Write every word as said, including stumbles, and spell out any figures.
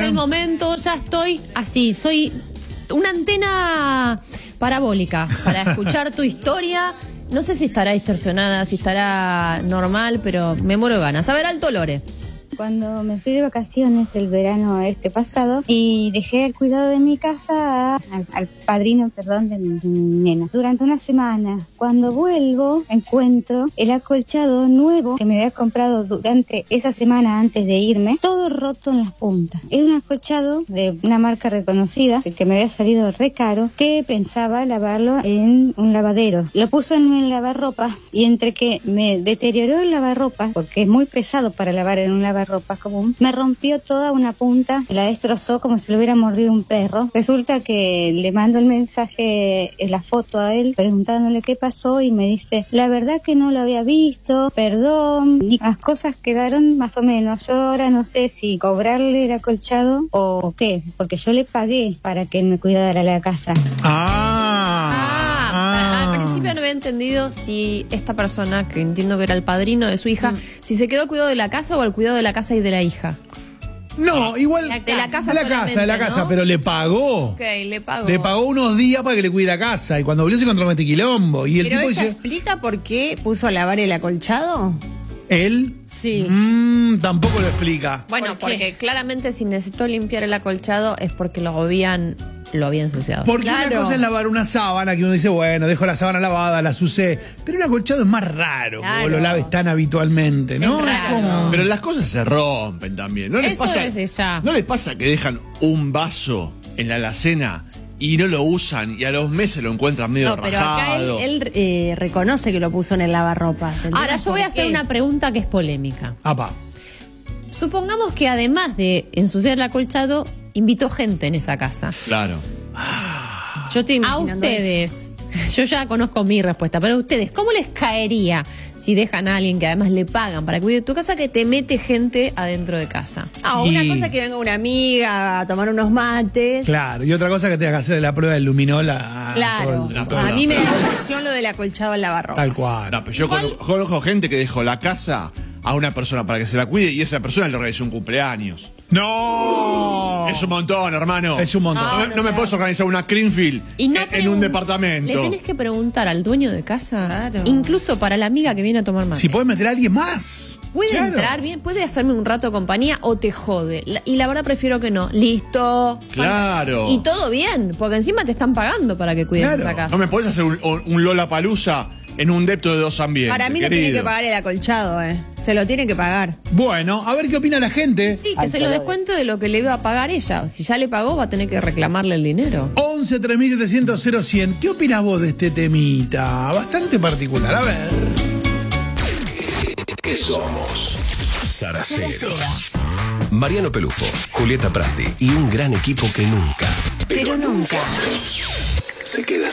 el momento, ya estoy así, soy una antena parabólica para escuchar tu historia. No sé si estará distorsionada, si estará normal, pero me muero de ganas. A ver, Alto Lore. Cuando me fui de vacaciones el verano este pasado y dejé el cuidado de mi casa al, al padrino, perdón, de mi, de mi nena. Durante una semana, cuando vuelvo, encuentro el acolchado nuevo que me había comprado durante esa semana antes de irme, todo roto en las puntas. Era un acolchado de una marca reconocida que, que me había salido re caro, que pensaba lavarlo en un lavadero. Lo puso en el lavarropas y entre que me deterioró el lavarropas, porque es muy pesado para lavar en un lavarropas, ropa común, me rompió toda una punta, la destrozó como si lo hubiera mordido un perro. Resulta que le mando el mensaje, la foto a él, preguntándole qué pasó y me dice, la verdad que no lo había visto, perdón, y las cosas quedaron más o menos. Yo ahora no sé si cobrarle el acolchado o qué, porque yo le pagué para que él me cuidara la casa. Ah, ah. Al principio no había entendido si esta persona, que entiendo que era el padrino de su hija, mm. si se quedó al cuidado de la casa o al cuidado de la casa y de la hija. No, igual de la casa, de la casa, de la casa, ¿no? Pero le pagó. Ok, le pagó. Le pagó unos días para que le cuide la casa y cuando volvió se encontró con este quilombo. Y el ¿Pero tipo ella dice, explica por qué puso a lavar el acolchado? ¿Él? Sí. Mm, tampoco lo explica. Bueno, ¿Por porque claramente si necesitó limpiar el acolchado es porque lo habían, lo había ensuciado. Porque claro. una cosa es lavar una sábana, que uno dice, bueno, dejo la sábana lavada, la usé. Pero un acolchado es más raro, claro. como lo laves tan habitualmente, ¿no? Es raro. Como... Pero las cosas se rompen también. ¿No les Eso pasa, desde ya. ¿No les pasa que dejan un vaso en la alacena y no lo usan y a los meses lo encuentran medio No, pero acá rajado? él, él eh, reconoce que lo puso en el lavarropas. Ahora, yo voy a hacer qué? una pregunta que es polémica. Apa. Supongamos que además de ensuciar el acolchado, invitó gente en esa casa. Claro. Yo estoy A imaginando ustedes, yo ya conozco mi respuesta, pero a ustedes, ¿cómo les caería si dejan a alguien que además le pagan para cuidar tu casa, que te mete gente adentro de casa? Ah, Y- una cosa es que venga una amiga a tomar unos mates. Claro, y otra cosa que tengas que hacer la prueba del luminol a, a Claro. todo el- a todo A el- mí me da impresión lo del acolchado al lavarropas. Tal cual. No, pero yo Igual- conozco, conozco gente que dejó la casa a una persona para que se la cuide y esa persona le organizó un cumpleaños. ¡No! Es un montón, hermano. Es un montón. No, me- no no me se puedes organizar una Greenfield Y no en, en un pregun- departamento. Le tenés que preguntar al dueño de casa, Claro. incluso para la amiga que viene a tomar mate. Si podés meter a alguien más. ¿Puede Claro. entrar bien? ¿Puede hacerme un rato de compañía o te jode? La- y la verdad prefiero que no. Listo. Claro. Y todo bien, porque encima te están pagando para que cuides Claro. esa casa. No me podés hacer un, un Lollapalooza en un depto de dos ambientes. Para mí le querido. tiene que pagar el acolchado, eh. Se lo tiene que pagar. Bueno, a ver qué opina la gente. Sí, que se lo descuente de lo que le iba a pagar ella. Si ya le pagó, va a tener que reclamarle el dinero. once tres mil setecientos cero cien. ¿Qué opinas vos de este temita? Bastante particular. A ver. ¿Qué somos? Saraceros. Mariano Pelufo, Julieta Prandi y un gran equipo que nunca, pero nunca, se queda